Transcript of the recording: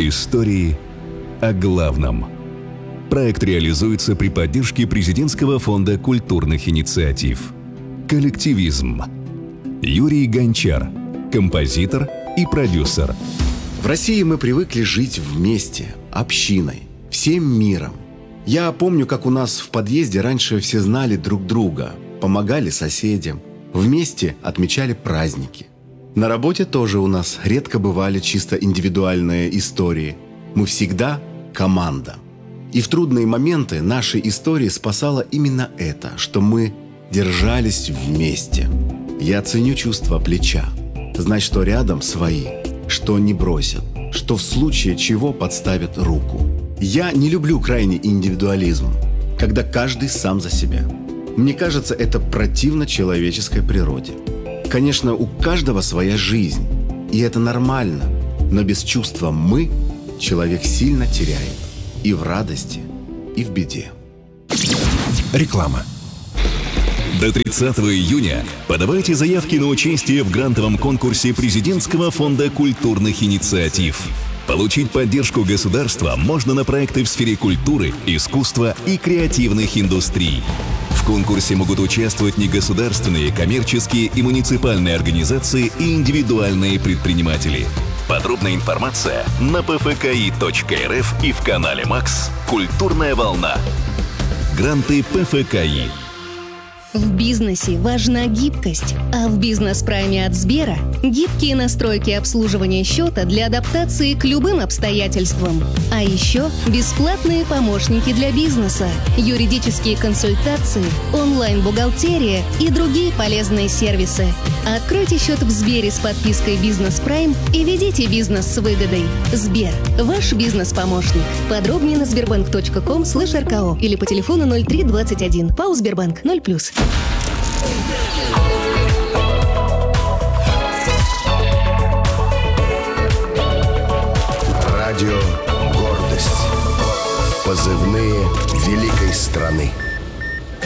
Истории о главном. Проект реализуется при поддержке Президентского фонда культурных инициатив. Коллективизм. Юрий Гончар, композитор и продюсер. В России мы привыкли жить вместе, общиной, всем миром. Я помню, как у нас в подъезде раньше все знали друг друга, помогали соседям, вместе отмечали праздники. На работе тоже у нас редко бывали чисто индивидуальные истории. Мы всегда команда. И в трудные моменты нашей истории спасало именно это, что мы держались вместе. Я ценю чувство плеча. Знать, что рядом свои, что не бросят, что в случае чего подставят руку. Я не люблю крайний индивидуализм, когда каждый сам за себя. Мне кажется, это противно человеческой природе. Конечно, у каждого своя жизнь, и это нормально, но без чувства «мы» человек сильно теряет и в радости, и в беде. Реклама. До 30 июня подавайте заявки на участие в грантовом конкурсе Президентского фонда культурных инициатив. Получить поддержку государства можно на проекты в сфере культуры, искусства и креативных индустрий. В конкурсе могут участвовать негосударственные, коммерческие и муниципальные организации и индивидуальные предприниматели. Подробная информация на pfki.rf и в канале МАКС «Культурная волна». Гранты ПФКИ. В бизнесе важна гибкость, а в бизнес-прайме от Сбера гибкие настройки обслуживания счета для адаптации к любым обстоятельствам. А еще бесплатные помощники для бизнеса, юридические консультации, онлайн-бухгалтерия и другие полезные сервисы. Откройте счет в Сбере с подпиской «Бизнес Прайм» и ведите бизнес с выгодой. Сбер – ваш бизнес-помощник. Подробнее на sberbank.com/rko или по телефону 0321. ПАО «Сбербанк» 0+. Радио «Гордость». Позывные великой страны.